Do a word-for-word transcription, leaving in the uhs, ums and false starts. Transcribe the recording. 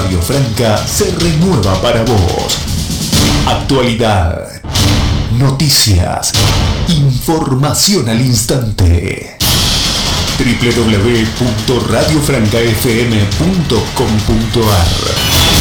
Radio Franca se renueva para vos. Actualidad, noticias, información al instante. doble u doble u doble u punto radio franca f m punto com punto a r